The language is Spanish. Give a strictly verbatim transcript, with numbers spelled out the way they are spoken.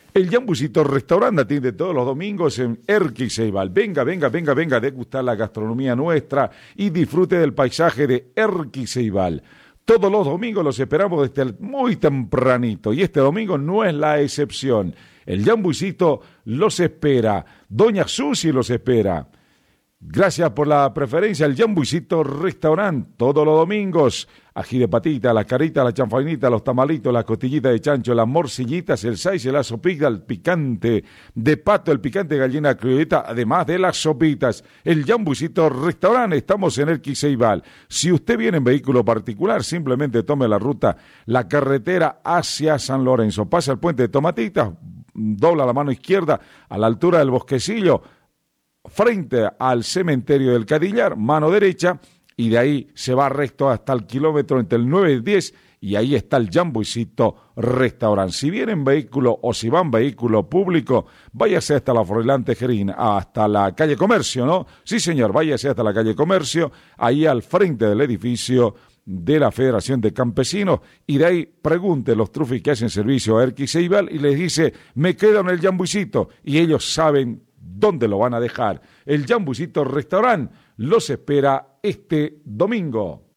El Jambucito Restaurante atiende todos los domingos en Erquy Ceibal. Venga, venga, venga, venga a degustar la gastronomía nuestra y disfrute del paisaje de Erquy Ceibal. Todos los domingos los esperamos desde muy tempranito y este domingo no es la excepción. El Jambucito los espera, Doña Susi los espera. Gracias por la preferencia, el Jambucito Restaurant, todos los domingos. Ají de patita, las caritas, la chanfainita, los tamalitos, las costillitas de chancho, las morcillitas, el saice, la sopita, el picante de pato, el picante de gallina criolleta, además de las sopitas. El Jambucito Restaurant, estamos en Erquy Ceibal. Si usted viene en vehículo particular, simplemente tome la ruta, la carretera hacia San Lorenzo. Pasa el puente de Tomatitas, dobla la mano izquierda a la altura del Bosquecillo, frente al cementerio del Cadillar, mano derecha, y de ahí se va recto hasta el kilómetro entre el nueve y el diez, y ahí está el Jambucito Restaurant. Si viene en vehículo o si va en vehículo público, váyase hasta la Froilán Tejerín, hasta la calle Comercio, ¿no? Sí, señor, váyase hasta la calle Comercio, ahí al frente del edificio de la Federación de Campesinos, y de ahí pregunte los trufis que hacen servicio a Erquy Ceibal y les dice, me quedo en el Jambucito, y ellos saben dónde lo van a dejar. El Jambucito Restaurant los espera este domingo.